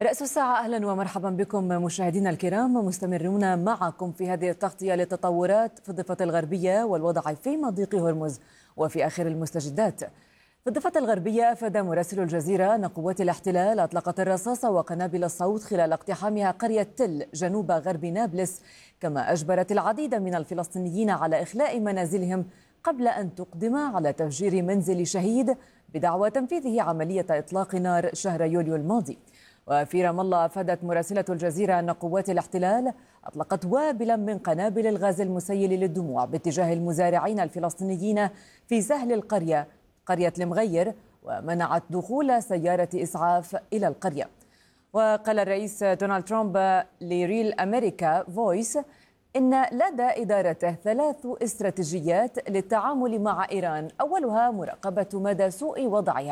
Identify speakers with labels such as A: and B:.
A: رأس الساعة، أهلا ومرحبا بكم مشاهدينا الكرام. مستمرون معكم في هذه التغطية للتطورات في الضفة الغربية والوضع في مضيق هرمز وفي آخر المستجدات. في الضفة الغربية أفاد مراسل الجزيرة أن قوات الاحتلال أطلقت الرصاص وقنابل الصوت خلال اقتحامها قرية تل جنوب غرب نابلس، كما أجبرت العديد من الفلسطينيين على إخلاء منازلهم قبل أن تقدم على تفجير منزل شهيد بدعوى تنفيذه عملية إطلاق نار شهر يوليو الماضي. وفي رام الله أفادت مراسلة الجزيرة أن قوات الاحتلال أطلقت وابلا من قنابل الغاز المسيل للدموع باتجاه المزارعين الفلسطينيين في سهل قرية المغير، ومنعت دخول سيارة إسعاف إلى القرية. وقال الرئيس دونالد ترامب لريل أمريكا فويس إن لدى إدارته 3 استراتيجيات للتعامل مع إيران، أولها مراقبة مدى سوء وضعها